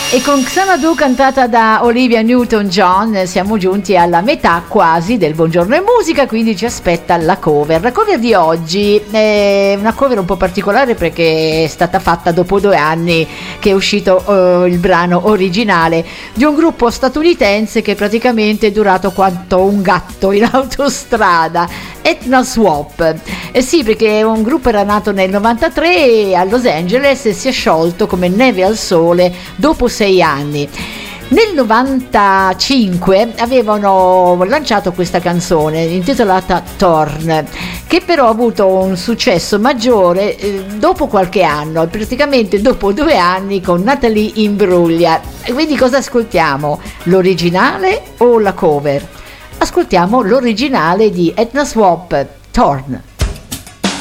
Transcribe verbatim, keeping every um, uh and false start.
E con Xanadu cantata da Olivia Newton-John siamo giunti alla metà quasi del Buongiorno e Musica, quindi ci aspetta la cover. La cover di oggi è una cover un po' particolare perché è stata fatta dopo due anni che è uscito uh, il brano originale di un gruppo statunitense che praticamente è durato quanto un gatto in autostrada, Ethna Swap. Eh sì, perché un gruppo era nato nel novantatré a Los Angeles e si è sciolto come neve al sole dopo sei anni. Nel novantacinque avevano lanciato questa canzone intitolata Torn, che però ha avuto un successo maggiore eh, dopo qualche anno, praticamente dopo due anni con Natalie Imbruglia. Quindi cosa ascoltiamo? L'originale o la cover? Ascoltiamo l'originale di Ethna Swap, Torn.